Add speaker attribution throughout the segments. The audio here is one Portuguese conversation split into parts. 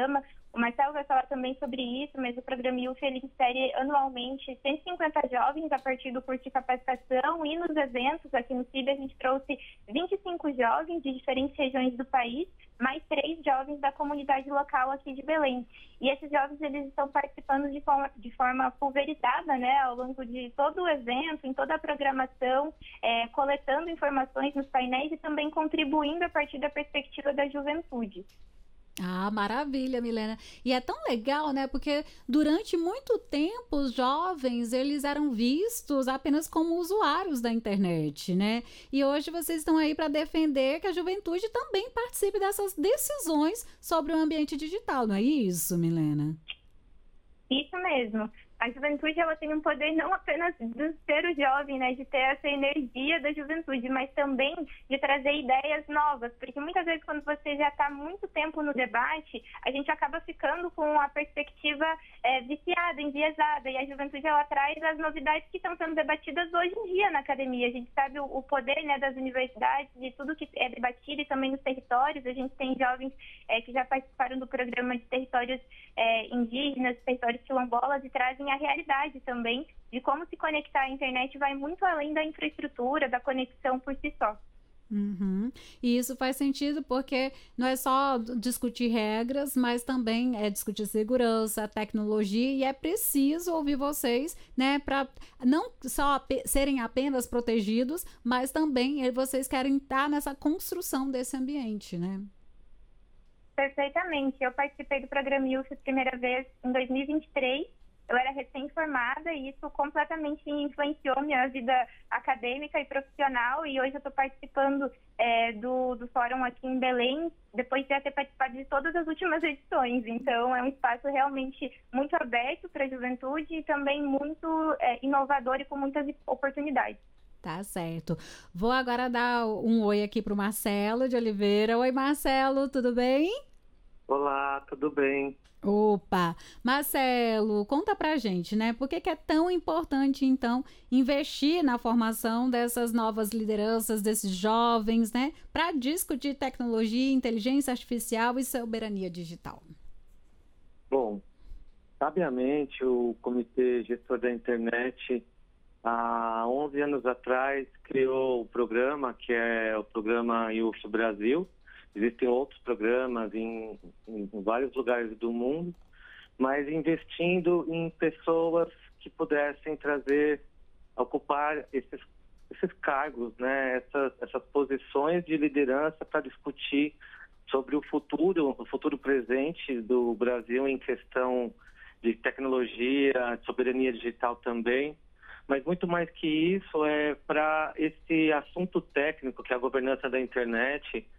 Speaker 1: programa. O Marcelo vai falar também sobre isso, mas o programa IUF, ele insere anualmente 150 jovens a partir do curso de capacitação, e nos eventos aqui no CIB a gente trouxe 25 jovens de diferentes regiões do país, mais 3 jovens da comunidade local aqui de Belém. E esses jovens, eles estão participando de forma pulverizada, né, ao longo de todo o evento, em toda a programação, coletando informações nos painéis e também contribuindo a partir da perspectiva da juventude.
Speaker 2: Ah, maravilha, Milena. E é tão legal, né? Porque durante muito tempo os jovens, eles eram vistos apenas como usuários da internet, né? E hoje vocês estão aí para defender que a juventude também participe dessas decisões sobre o ambiente digital, não é isso, Milena?
Speaker 1: Isso mesmo. A juventude, ela tem um poder não apenas de ser o jovem, né, de ter essa energia da juventude, mas também de trazer ideias novas, porque muitas vezes quando você já está muito tempo no debate, a gente acaba ficando com a perspectiva viciada, enviesada, e a juventude, ela traz as novidades que estão sendo debatidas hoje em dia na academia. A gente sabe o poder, né, das universidades, de tudo que é debatido, e também nos territórios. A gente tem jovens que já participaram do programa de territórios indígenas, territórios quilombolas, e trazem a realidade também de como se conectar à internet vai muito além da infraestrutura, da conexão por si só.
Speaker 2: Uhum. E isso faz sentido porque não é só discutir regras, mas também é discutir segurança, tecnologia, e é preciso ouvir vocês, né, para não só serem apenas protegidos, mas também vocês querem estar nessa construção desse ambiente, né?
Speaker 1: Perfeitamente. Eu participei do programa IUF a primeira vez em 2023. Eu era recém-formada e isso completamente influenciou minha vida acadêmica e profissional, e hoje eu estou participando do fórum aqui em Belém, depois de já ter participado de todas as últimas edições. Então é um espaço realmente muito aberto para a juventude e também muito inovador e com muitas oportunidades.
Speaker 2: Tá certo. Vou agora dar um oi aqui para o Marcelo de Oliveira. Oi, Marcelo, tudo bem?
Speaker 3: Olá, tudo bem?
Speaker 2: Opa! Marcelo, conta pra gente, né? Por que é tão importante, então, investir na formação dessas novas lideranças, desses jovens, né? Para discutir tecnologia, inteligência artificial e soberania digital?
Speaker 3: Bom, sabiamente o Comitê Gestor da Internet, há 11 anos atrás, criou o programa, que é o programa IUF Brasil. Existem outros programas em vários lugares do mundo, mas investindo em pessoas que pudessem ocupar esses cargos, né, essas posições de liderança para discutir sobre o futuro presente do Brasil em questão de tecnologia, de soberania digital também. Mas muito mais que isso, para esse assunto técnico, que é a governança da internet,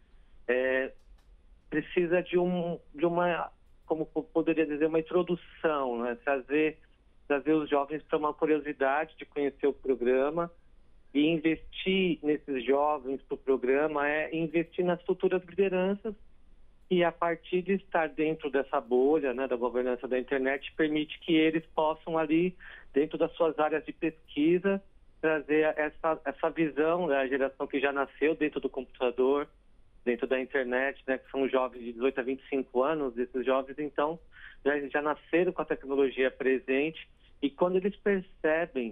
Speaker 3: precisa de uma, como poderia dizer, uma introdução, né? Trazer os jovens para uma curiosidade de conhecer o programa, e investir nesses jovens para o programa investir nas futuras lideranças, e a partir de estar dentro dessa bolha, né, da governança da internet, permite que eles possam ali, dentro das suas áreas de pesquisa, trazer essa visão da geração que já nasceu dentro do computador, dentro da internet, né, que são jovens de 18 a 25 anos. Esses jovens, então, já nasceram com a tecnologia presente, e quando eles percebem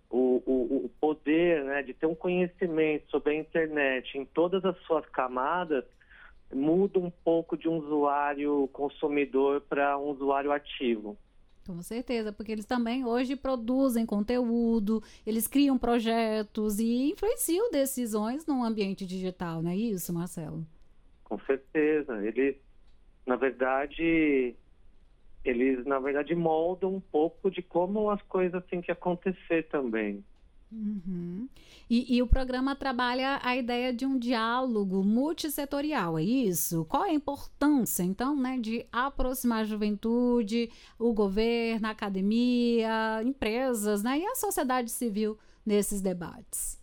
Speaker 3: o poder, né, de ter um conhecimento sobre a internet em todas as suas camadas, muda um pouco de um usuário consumidor para um usuário ativo.
Speaker 2: Com certeza, porque eles também hoje produzem conteúdo, eles criam projetos e influenciam decisões no ambiente digital, não é isso, Marcelo?
Speaker 3: Com certeza. Eles, na verdade, moldam um pouco de como as coisas têm que acontecer também.
Speaker 2: Uhum. E o programa trabalha a ideia de um diálogo multissetorial, é isso? Qual é a importância, então, né, de aproximar a juventude, o governo, a academia, empresas, né, e a sociedade civil nesses debates?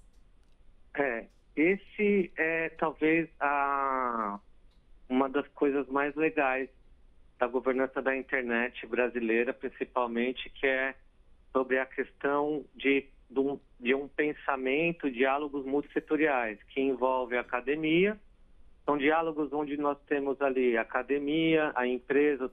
Speaker 3: Esse é talvez uma das coisas mais legais da governança da internet brasileira, principalmente, que é sobre a questão de um pensamento, diálogos multissetoriais, que envolve a academia. São diálogos onde nós temos ali a academia, a empresa,